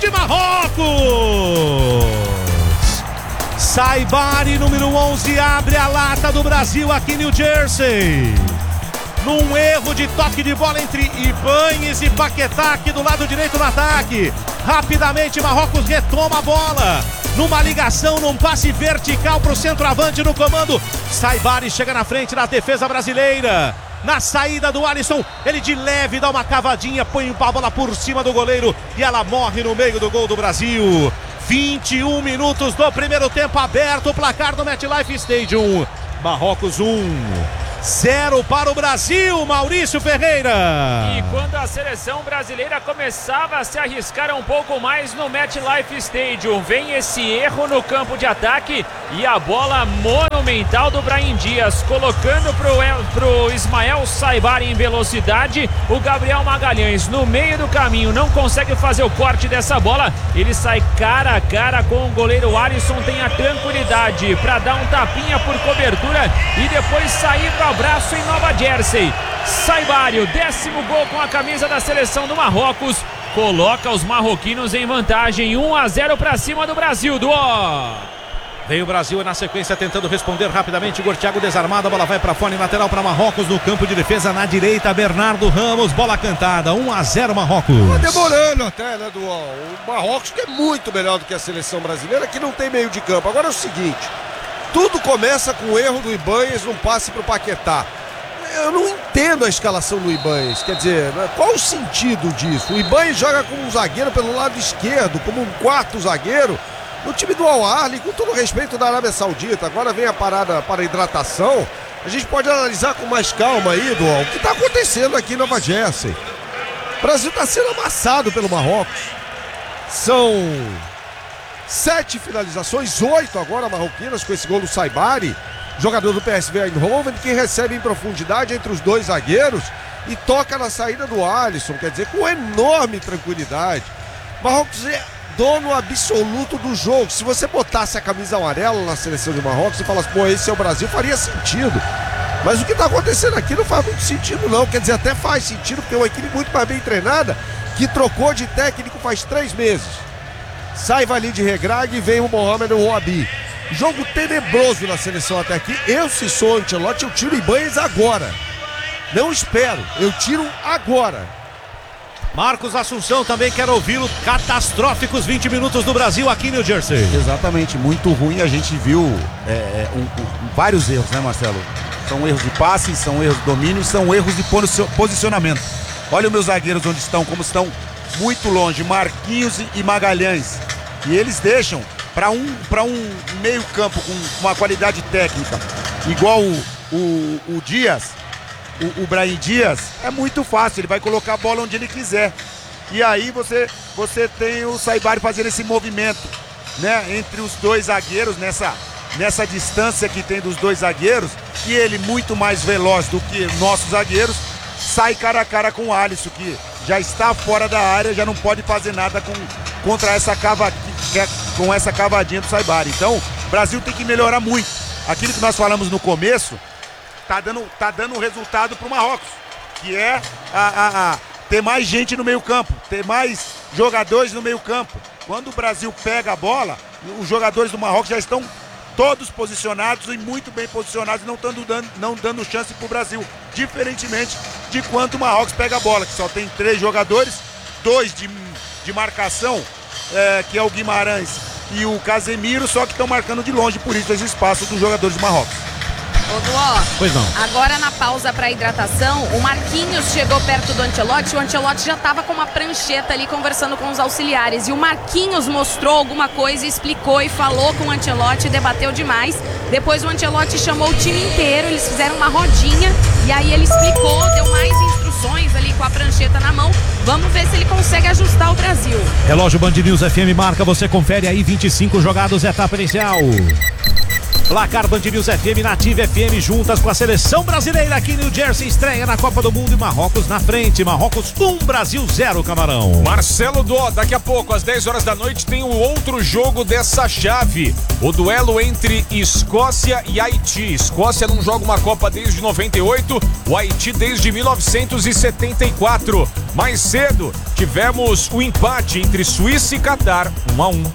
de Marrocos. Saibari, número 11, abre a lata do Brasil aqui em New Jersey. Num erro de toque de bola entre Ibáñez e Paquetá aqui do lado direito no ataque. Rapidamente Marrocos retoma a bola. Numa ligação, num passe vertical para o centroavante no comando. Saibari chega na frente da defesa brasileira. Na saída do Alisson, ele de leve dá uma cavadinha, põe a bola por cima do goleiro e ela morre no meio do gol do Brasil. 21 minutos do primeiro tempo, aberto o placar do MetLife Stadium. Marrocos 0 para o Brasil, Maurício Ferreira. E quando a seleção brasileira começava a se arriscar um pouco mais no MetLife Stadium, vem esse erro no campo de ataque e a bola monumental do Brahim Dias, colocando pro Ismael Saibari em velocidade. O Gabriel Magalhães no meio do caminho não consegue fazer o corte dessa bola, ele sai cara a cara com o goleiro Alisson, tem a tranquilidade para dar um tapinha por cobertura e depois sair para abraço em Nova Jersey. Saibari, o 10º gol com a camisa da seleção do Marrocos, coloca os marroquinos em vantagem, 1-0 para cima do Brasil. Vem o Brasil na sequência tentando responder rapidamente. O Thiago desarmado, a bola vai para fora, em lateral para Marrocos no campo de defesa na direita. Bernardo Ramos, bola cantada, 1-0 Marrocos. Tá demorando até, né, Dual? O Marrocos que é muito melhor do que a seleção brasileira, que não tem meio de campo. Agora é o seguinte, tudo começa com o erro do Ibáñez num passe pro Paquetá. Eu não entendo a escalação do Ibáñez, quer dizer, qual o sentido disso? O Ibáñez joga como um zagueiro pelo lado esquerdo, como um quarto zagueiro, no time do Al Ahly, com todo o respeito da Arábia Saudita. Agora vem a parada para a hidratação, a gente pode analisar com mais calma aí, Dual, o que está acontecendo aqui em Nova Jersey. O Brasil está sendo amassado pelo Marrocos. São 7 finalizações, 8 agora marroquinas com esse gol do Saibari, jogador do PSV Eindhoven, que recebe em profundidade entre os dois zagueiros e toca na saída do Alisson, quer dizer, com enorme tranquilidade. Marrocos é dono absoluto do jogo. Se você botasse a camisa amarela na seleção de Marrocos e falasse, pô, esse é o Brasil, faria sentido. Mas o que está acontecendo aqui não faz muito sentido não, quer dizer, até faz sentido, porque é uma equipe muito mais bem treinada, que trocou de técnico faz 3 meses. Sai Walid Regragui e vem o Mohamed Ouabi. Jogo tenebroso na seleção até aqui. Eu, se sou Ancelotti, eu tiro Ibáñez agora. Não espero, eu tiro agora. Marcos Assunção, também quero ouvi-lo. Catastróficos 20 minutos do Brasil aqui em New Jersey. Exatamente, muito ruim. A gente viu vários erros, né, Marcelo? São erros de passe, são erros de domínio, são erros de posicionamento. Olha os meus zagueiros onde estão, como estão muito longe, Marquinhos e Magalhães. E eles deixam para um meio campo com uma qualidade técnica igual o Dias, o Brahim Dias, é muito fácil, ele vai colocar a bola onde ele quiser. E aí você tem o Saibari fazendo esse movimento, né, entre os dois zagueiros, nessa distância que tem dos dois zagueiros, e ele muito mais veloz do que nossos zagueiros, sai cara a cara com o Alisson, que já está fora da área, já não pode fazer nada contra essa cavadinha do Saibari. Então, o Brasil tem que melhorar muito. Aquilo que nós falamos no começo, tá dando um resultado para o Marrocos, que é ter mais gente no meio campo, ter mais jogadores no meio campo. Quando o Brasil pega a bola, os jogadores do Marrocos já estão todos posicionados e muito bem posicionados, não dando chance para o Brasil, diferentemente de quando o Marrocos pega a bola, que só tem 3 jogadores, 2 de marcação, que é o Guimarães e o Casemiro, só que estão marcando de longe, por isso esse espaço dos jogadores do Marrocos. Ô, Duó, pois não. Agora na pausa para hidratação, o Marquinhos chegou perto do Ancelotti, o Ancelotti já estava com uma prancheta ali conversando com os auxiliares, e o Marquinhos mostrou alguma coisa, explicou e falou com o Ancelotti, debateu demais. Depois o Ancelotti chamou o time inteiro, eles fizeram uma rodinha e aí ele explicou, deu mais instruções ali com a prancheta na mão. Vamos ver se ele consegue ajustar o Brasil. Relógio Band News FM marca, você confere aí, 25 jogados, etapa inicial. Placar Band News FM, Nativa FM, juntas com a seleção brasileira aqui em New Jersey, estreia na Copa do Mundo e Marrocos na frente. Marrocos 1, Brasil 0, Camarão. Marcelo Dó, daqui a pouco, às 10 horas da noite, tem um outro jogo dessa chave. O duelo entre Escócia e Haiti. Escócia não joga uma Copa desde 98, o Haiti desde 1974. Mais cedo, tivemos o empate entre Suíça e Catar, 1-1.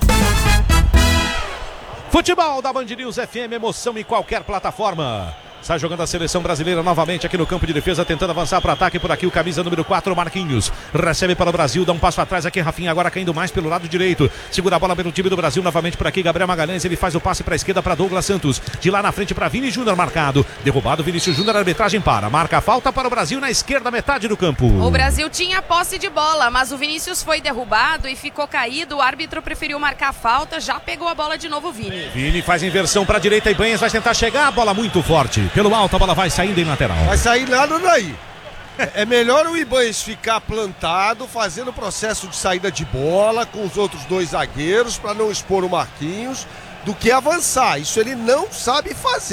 Futebol da Band News FM, emoção em qualquer plataforma. Sai jogando a seleção brasileira novamente aqui no campo de defesa, tentando avançar para o ataque por aqui. O camisa número 4, Marquinhos. Recebe para o Brasil, dá um passo atrás aqui. Rafinha agora caindo mais pelo lado direito. Segura a bola pelo time do Brasil novamente por aqui. Gabriel Magalhães, ele faz o passe para a esquerda para Douglas Santos. De lá na frente para Vini Júnior, marcado. Derrubado, Vinícius Júnior, a arbitragem para. Marca a falta para o Brasil na esquerda, metade do campo. O Brasil tinha posse de bola, mas o Vinícius foi derrubado e ficou caído. O árbitro preferiu marcar a falta, já pegou a bola de novo o Vini. Vini faz inversão para a direita e Ibanhas vai tentar chegar. A bola muito forte. Pelo alto, a bola vai saindo em lateral. Vai sair nada daí. É melhor o Ibanhas ficar plantado, fazendo o processo de saída de bola com os outros dois zagueiros para não expor o Marquinhos, do que avançar. Isso ele não sabe fazer.